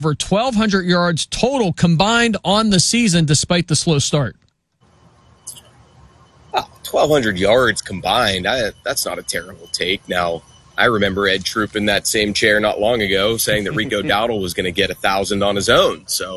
over 1,200 yards total combined on the season despite the slow start. 1,200 yards combined, that's not a terrible take. Now, I remember Ed Troop in that same chair not long ago saying that Rico Dowdle was going to get 1,000 on his own. So